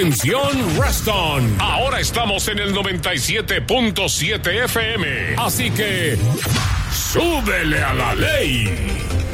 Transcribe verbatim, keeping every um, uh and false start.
Atención Reston, ahora estamos en el noventa y siete punto siete F M, así que súbele a la ley.